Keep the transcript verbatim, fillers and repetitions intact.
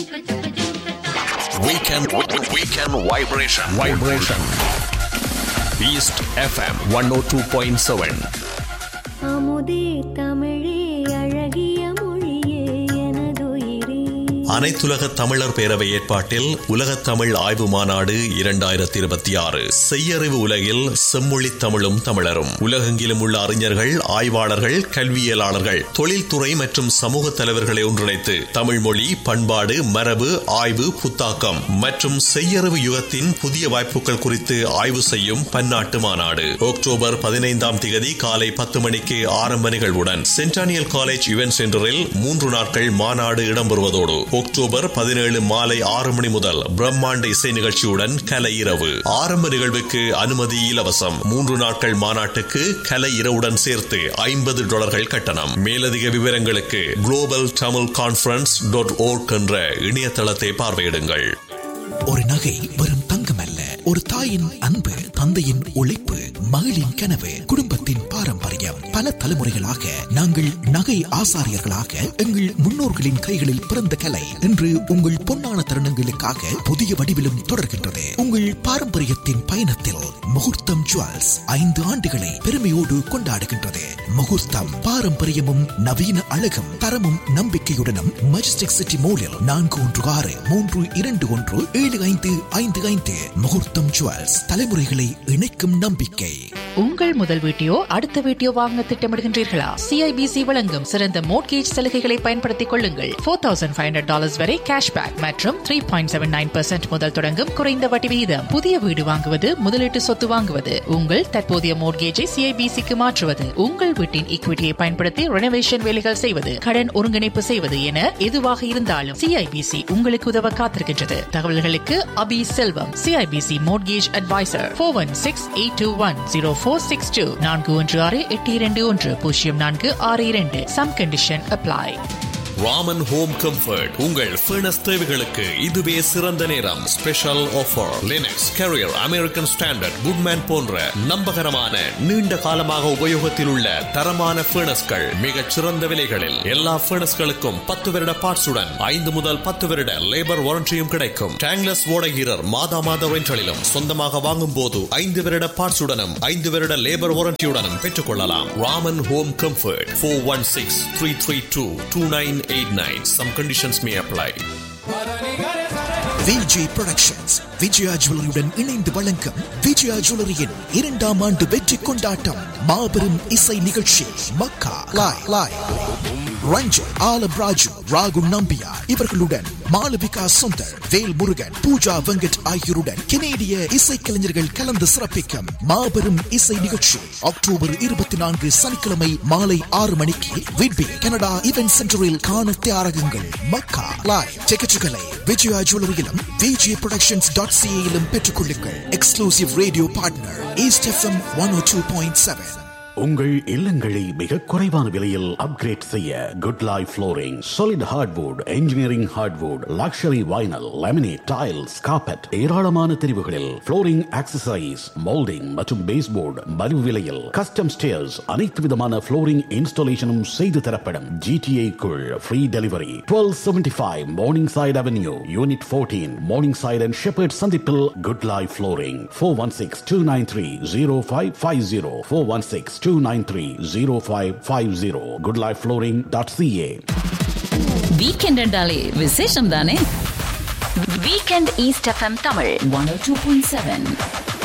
Weekend Weekend Vibration Vibration East F M one oh two point seven. அமுதே தமிழே அழகிய மொழியே எனதுயிரே. அனைத்துலக தமிழர் பேரவை ஏற்பாட்டில் உலகத் தமிழ் ஆய்வு மாநாடு இரண்டாயிரத்தி இருபத்தி ஆறு. செய்யறிவு உலகில் செம்மொழி தமிழும் தமிழரும். உலகெங்கிலும் உள்ள அறிஞர்கள், ஆய்வாளர்கள், கல்வியலாளர்கள், தொழில்துறை மற்றும் சமூக தலைவர்களை ஒன்றிணைத்து தமிழ் மொழி, பண்பாடு, மரபு, ஆய்வு, புத்தாக்கம் மற்றும் செய்யறிவு யுகத்தின் புதிய வாய்ப்புகள் குறித்து ஆய்வு செய்யும் பன்னாட்டு மாநாடு அக்டோபர் பதினைந்தாம் திகதி காலை பத்து மணிக்கு ஆரம்ப நிகழ்வுடன் சென்டானியல் காலேஜ் இவென்ட் சென்டரில் மூன்று நாட்கள் மாநாடு இடம்பெறுவதோடு அக்டோபர் பதினேழு மாலை ஆறு மணி முதல் பிரம்மாண்ட இசை நிகழ்ச்சியுடன் கலை இரவு. ஆரம்ப நிகழ்வுக்கு அனுமதி இலவசம். மூன்று நாட்கள் மாநாட்டுக்கு கலை இரவுடன் சேர்த்து ஐம்பது டாலர்கள் கட்டணம். மேலதிக விவரங்களுக்கு global Tamil conference dot work என்ற இணையதளத்தை பார்வையிடுங்கள். ஒரு நகை வெறும் தங்கம் அல்ல, ஒரு தாயின் அன்பு, தந்தையின் உழைப்பு, மகளின் கனவு, குடும்பத்தின் பாரம்பரியம். பல தலைமுறைகளாக நாங்கள் நகை ஆசாரியர்களாக எங்கள் முன்னோர்களின் கைகளில் பிறந்த கலை இன்று உங்கள் பொன்னான தருணங்களுக்காக புதிய வடிவிலும் தொடர்கின்றது. உங்கள் பாரம்பரியத்தின் பயணத்தில் முகூர்த்தம் ஜுவல்ஸ் ஐந்து ஆண்டுகளை பெருமையோடு கொண்டாடுகின்றது. முகூர்த்தம் பாரம்பரியமும் நவீன அழகும் தரமும் நம்பிக்கையுடனும் மஜஸ்டிக் சிட்டி மோலில் நான்கு ஒன்று ஆறு மூன்று இரண்டு ஒன்று ஏழு ஐந்து ஐந்து ஐந்து. முகூர்த்தம் ஜுவல்ஸ், தலைமுறைகளை இணைக்கும் நம்பிக்கை. உங்கள் முதல் வீட்டையோ அடுத்த வீட்டையோ வாங்க திட்டமிடுகின்றீர்களா? சிஐபிசி வழங்கும் சிறந்த மோட்கேஜ் சலுகைகளை பயன்படுத்திக் கொள்ளுங்கள். Four thousand five hundred dollars வரை கேஷ்பேக் மற்றும் three point seven nine percent முதல் தொடங்கும் குறைந்த வட்டி விகிதம். புதிய வீடு வாங்குவது, முதலீட்டு சொத்து வாங்குவது, உங்கள் தற்போதைய மோட்கேஜை சிஐபிசிக்கு மாற்றுவது, உங்கள் வீட்டின் ஈக்விட்டியை பயன்படுத்தி ரெனோவேஷன் வேலைகள் செய்வது, கடன் ஒருங்கிணைப்பு செய்வது என எதுவாக இருந்தாலும் சிஐபிசி உங்களுக்கு உதவ காத்திருக்கின்றது. தகவல்களுக்கு அபி செல்வம், CIBC mortgage advisor, four one six eight two one zero four six two. நான்கு ஒன்று ஆறு எட்டு இரண்டு ஒன்று பூஜ்ஜியம் நான்கு ஆறு இரண்டு. Some condition apply. Raman home comfort உங்கள் ஃபர்னஸ் தேவைகளுக்கு இதுவே சிறந்த நேரம். Special offer. Linux, carrier, American standard, Goodman போன்ற நம்பகரமான நீண்ட காலமாக உபயோகத்தில் உள்ள தரமான ஃபர்னஸ்கள் மிகச் சிறந்த விலைகளில். எல்லா ஃபர்னஸ்களுக்கும் பத்து வருட பார்ட்ஸுடன் ஐந்து முதல் பத்து வருட லேபர் வாரண்டியும் கிடைக்கும். டேங்லஸ் ஓடகீரர் மாதா மாத ரெண்டலிலும் சொந்தமாக வாங்கும் போது ஐந்து வருட பார்ட்ஸுடனும் ஐந்து வருட லேபர் வாரண்டியுடனும் பெற்றுக் கொள்ளலாம். Raman home comfort four one six three three two two nine eight nine. Some conditions may apply. Vijay productions Vijaya ஜுவல்லரியுடன் இணைந்து வழங்கும் விஜயா ஜுவல்லரியின் இரண்டாம் ஆண்டு வெற்றி கொண்டாட்டம் மாபெரும் இசை நிகழ்ச்சி மக்கா லாய் லாய். ரஞ்சன், ஆலம் ராஜு, ராகு நம்பியா இவர்களுடன் மாளவிகா சுந்தர், வேல் முருகன், பூஜா வெங்கட் ஆகியோருடன் கெனேடிய இசைக்கலைஞர்கள் கலந்து சிறப்பிக்கும் மாபெரும் இசை நிகழ்ச்சி அக்டோபர் இருபத்தி நான்கு சனிக்கிழமை மாலை ஆறு மணிக்கு விட்பி கனடா இவென்ட் சென்டரில் காண தயாராகுங்கள். மக்கா லாய். டிக்கெட்டுகளை விஜயா ஜுவல்லரியிலும் விஜய் புரொடக்ஷன்ஸ் டாட் சிஏயிலும் பெற்றுக் கொள்ளுங்கள். Exclusive radio partner east FM one ஓ டூ பாயிண்ட் செவன். உங்கள் இல்லங்களை மிக குறைவான விலையில் அப்கிரேட் செய்ய good life flooring. Solid hardwood, engineering hardwood, luxury vinyl, laminate, tiles, carpet, ஏராளமான தெரிவுகளில் ஃப்ளோரிங் ஆக்சசரிஸ், மோல்டிங் மற்றும் பேஸ்போர்டு மலிவு விலையில். கஸ்டம் ஸ்டேர்ஸ், அனைத்து விதமான ஃப்ளோரிங் இன்ஸ்டாலேஷனும் செய்து தரப்படும். GTA குள் free delivery. Twelve seventy five morning side avenue, unit fourteen, morning side and shepherd சந்திப்பில் good life flooring. Four one six two nine three zero five five zero four one six two nine three zero five five zero. good life flooring dot c a. Weekend என்றாலே விசேஷம் தானே. Weekend east FM Tamil one oh two point seven.